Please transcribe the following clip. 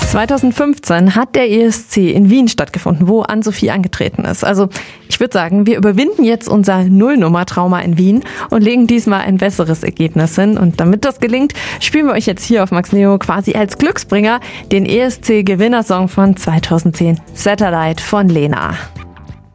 2015 hat der ESC in Wien stattgefunden, wo Ann-Sophie angetreten ist. Also ich würde sagen, wir überwinden jetzt unser Nullnummer-Trauma in Wien und legen diesmal ein besseres Ergebnis hin. Und damit das gelingt, spielen wir euch jetzt hier auf Max Neo quasi als Glücksbringer den ESC-Gewinnersong von 2010, Satellite von Lena.